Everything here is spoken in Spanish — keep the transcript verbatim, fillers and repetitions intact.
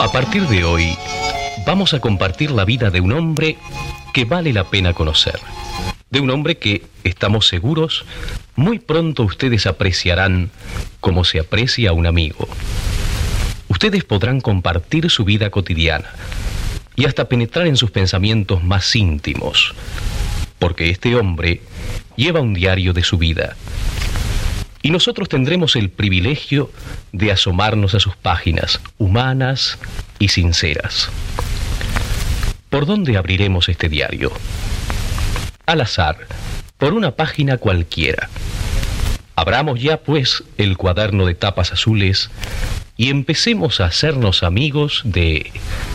A partir de hoy, vamos a compartir la vida de un hombre que vale la pena conocer. De un hombre que, estamos seguros, muy pronto ustedes apreciarán como se aprecia a un amigo. Ustedes podrán compartir su vida cotidiana y hasta penetrar en sus pensamientos más íntimos, porque este hombre lleva un diario de su vida. Y nosotros tendremos el privilegio de asomarnos a sus páginas, humanas y sinceras. ¿Por dónde abriremos este diario? Al azar, por una página cualquiera. Abramos ya, pues, el cuaderno de tapas azules y empecemos a hacernos amigos de